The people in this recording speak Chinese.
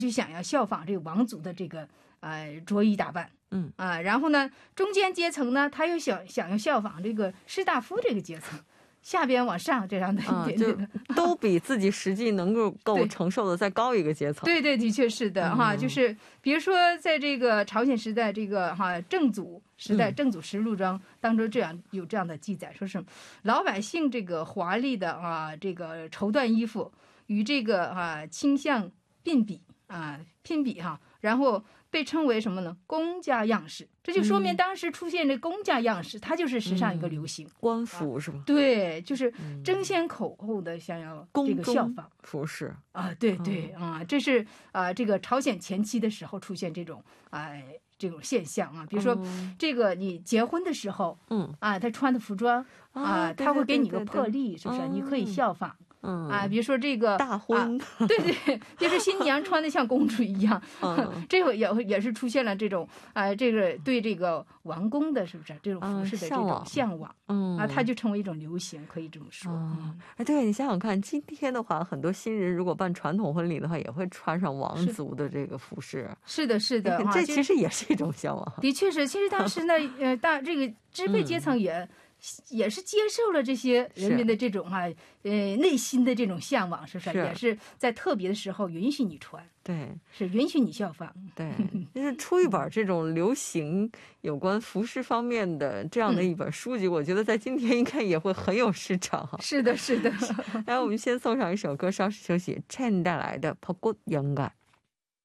就想要效仿这个王族的这个着衣打扮。然后呢，中间阶层呢，他又想要效仿这个士大夫这个阶层，下边往上这样的一点点的， 都比自己实际能够承受的再高一个阶层。 对对，的确是的哈，就是比如说在这个朝鲜时代这个正祖时代，正祖实录中当中有这样的记载，说是老百姓这个华丽的这个绸缎衣服与这个倾向拼比然后被称为什么呢？公家样式，这就说明当时出现这公家样式，它就是时尚一个流行。 官服是吧？ 对，就是争先恐后的想要这个效仿服饰对对这是这个朝鲜前期的时候出现这种这种现象比如说这个你结婚的时候他穿的服装他会给你个破例，是不是？你可以效仿。比如说这个大婚对对，就是新娘穿的像公主一样这个也是出现了这种这个对这个王宫的是不是这种服饰的这种向往它就成为一种流行，可以这么说对，你想想看，今天的话很多新人如果办传统婚礼的话也会穿上王族的这个服饰。 是的是的这其实也是一种向往。 的确是，其实当时呢这个支配阶层也是接受了这些人民的这种内心的这种向往，是不是？也是在特别的时候允许你穿， 对， 是允许你效仿。 对，就是出一本这种流行有关服饰方面的这样的一本书籍，我觉得在今天应该也会很有市场。是的，是的。来，我们先送上一首歌，稍事休息。Chen带来的《벚꽃연가》。